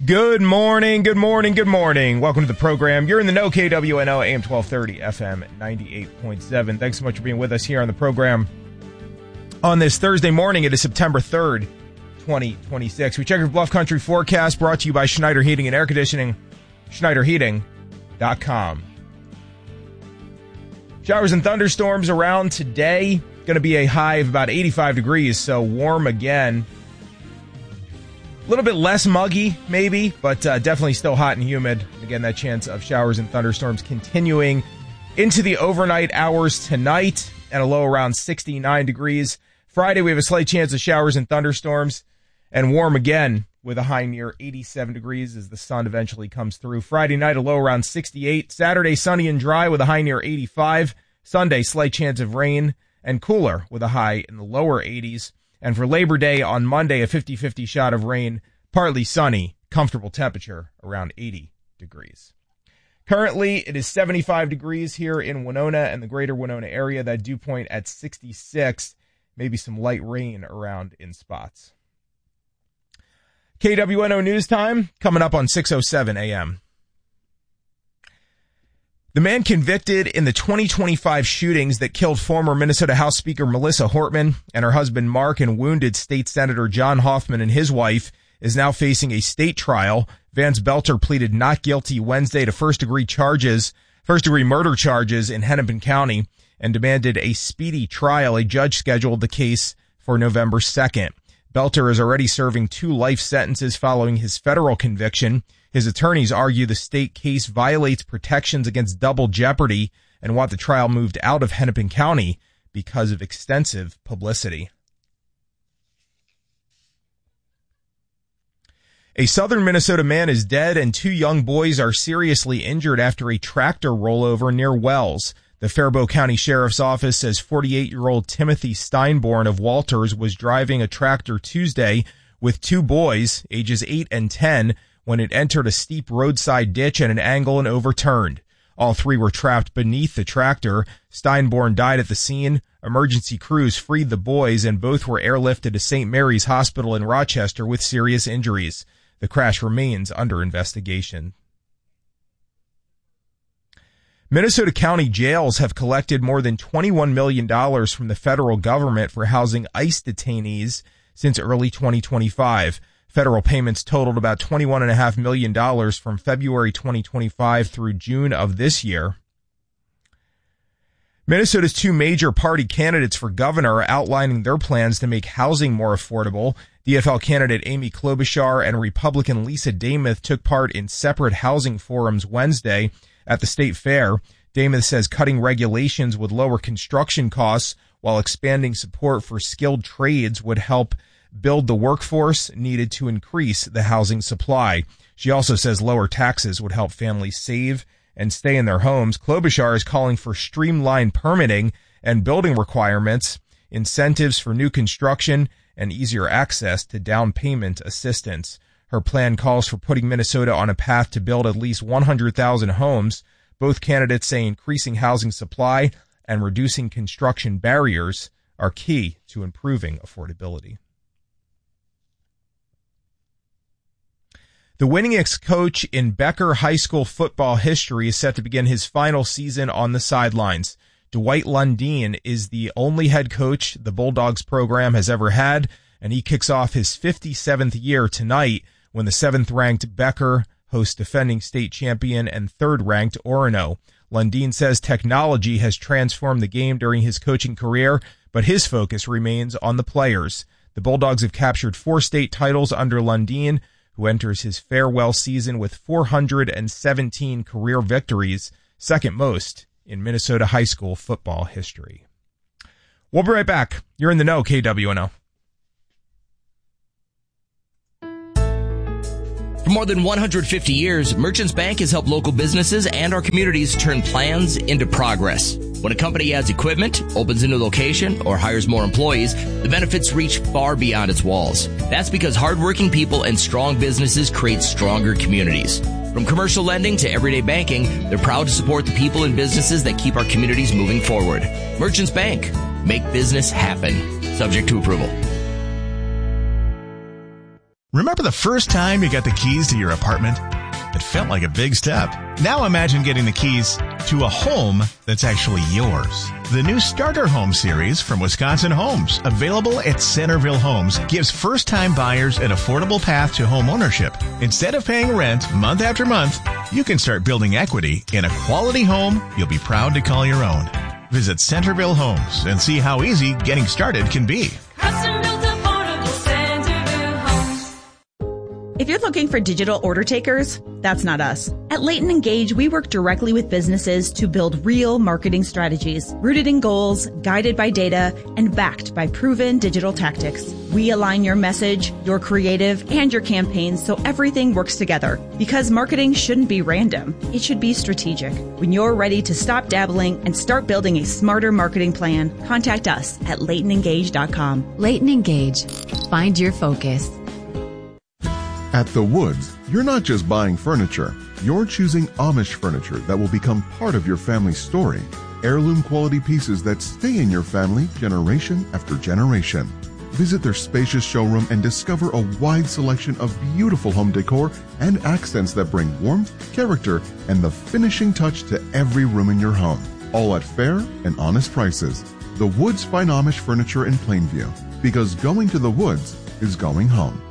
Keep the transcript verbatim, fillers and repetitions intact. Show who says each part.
Speaker 1: Good morning, good morning, good morning. Welcome to the program. You're in the know, K W N O, A M twelve thirty, F M ninety-eight point seven. Thanks so much for being with us here on the program. On this Thursday morning, it is September third, twenty twenty-six. We check your Bluff Country forecast, brought to you by Schneider Heating and Air Conditioning, schneider heating dot com. Showers and thunderstorms around today. Going to be a high of about eighty-five degrees, so warm again. A little bit less muggy, maybe, but uh, definitely still hot and humid. Again, that chance of showers and thunderstorms continuing into the overnight hours tonight, and a low around sixty-nine degrees. Friday, we have a slight chance of showers and thunderstorms, and warm again with a high near eighty-seven degrees as the sun eventually comes through. Friday night, a low around sixty-eight. Saturday, sunny and dry with a high near eighty-five. Sunday, slight chance of rain and cooler with a high in the lower eighties. And for Labor Day on Monday, a fifty-fifty shot of rain, partly sunny, comfortable temperature around eighty degrees. Currently, it is seventy-five degrees here in Winona and the greater Winona area. That dew point at sixty-six, maybe some light rain around in spots. K W N O News Time coming up on six oh seven a.m. The man convicted in the twenty twenty-five shootings that killed former Minnesota House Speaker Melissa Hortman and her husband Mark and wounded State Senator John Hoffman and his wife is now facing a state trial. Vance Belter pleaded not guilty Wednesday to first-degree charges, first-degree murder charges in Hennepin County and demanded a speedy trial. A judge scheduled the case for November second. Belter is already serving two life sentences following his federal conviction. His attorneys argue the state case violates protections against double jeopardy and want the trial moved out of Hennepin County because of extensive publicity. A southern Minnesota man is dead and two young boys are seriously injured after a tractor rollover near Wells. The Faribault County Sheriff's Office says forty-eight-year-old Timothy Steinborn of Walters was driving a tractor Tuesday with two boys, ages eight and ten, when it entered a steep roadside ditch at an angle and overturned. All three were trapped beneath the tractor. Steinborn died at the scene. Emergency crews freed the boys, and both were airlifted to Saint Mary's Hospital in Rochester with serious injuries. The crash remains under investigation. Minnesota County jails have collected more than twenty-one million dollars from the federal government for housing ICE detainees since early twenty twenty-five. Federal payments totaled about twenty-one point five million dollars from February twenty twenty-five through June of this year. Minnesota's two major party candidates for governor are outlining their plans to make housing more affordable. D F L candidate Amy Klobuchar and Republican Lisa Demuth took part in separate housing forums Wednesday at the state fair. Demuth says cutting regulations would lower construction costs, while expanding support for skilled trades would help build the workforce needed to increase the housing supply. She also says lower taxes would help families save and stay in their homes. Klobuchar is calling for streamlined permitting and building requirements, incentives for new construction, and easier access to down payment assistance. Her plan calls for putting Minnesota on a path to build at least one hundred thousand homes. Both candidates say increasing housing supply and reducing construction barriers are key to improving affordability. The winningest coach in Becker High School football history is set to begin his final season on the sidelines. Dwight Lundeen is the only head coach the Bulldogs program has ever had, and he kicks off his fifty-seventh year tonight when the seventh-ranked Becker hosts defending state champion and third-ranked Orono. Lundeen says technology has transformed the game during his coaching career, but his focus remains on the players. The Bulldogs have captured four state titles under Lundeen, who enters his farewell season with four hundred seventeen career victories, second most in Minnesota high school football history. We'll be right back. You're in the know, K W N O.
Speaker 2: For more than one hundred fifty years, Merchants Bank has helped local businesses and our communities turn plans into progress. When a company adds equipment, opens a new location, or hires more employees, the benefits reach far beyond its walls. That's because hardworking people and strong businesses create stronger communities. From commercial lending to everyday banking, they're proud to support the people and businesses that keep our communities moving forward. Merchants Bank. Make business happen. Subject to approval.
Speaker 3: Remember the first time you got the keys to your apartment? It felt like a big step. Now imagine getting the keys to a home that's actually yours. The new Starter Home series from Wisconsin Homes, available at Centerville Homes, gives first-time buyers an affordable path to home ownership. Instead of paying rent month after month, you can start building equity in a quality home you'll be proud to call your own. Visit Centerville Homes and see how easy getting started can be.
Speaker 4: If you're looking for digital order takers, that's not us. At Leighton Engage, we work directly with businesses to build real marketing strategies, rooted in goals, guided by data, and backed by proven digital tactics. We align your message, your creative, and your campaigns so everything works together. Because marketing shouldn't be random. It should be strategic. When you're ready to stop dabbling and start building a smarter marketing plan, contact us at leighton engage dot com.
Speaker 5: Leighton Engage. Find your focus.
Speaker 6: At The Woods, you're not just buying furniture. You're choosing Amish furniture that will become part of your family's story. Heirloom quality pieces that stay in your family generation after generation. Visit their spacious showroom and discover a wide selection of beautiful home decor and accents that bring warmth, character, and the finishing touch to every room in your home. All at fair and honest prices. The Woods Fine Amish Furniture in Plainview. Because going to The Woods is going home.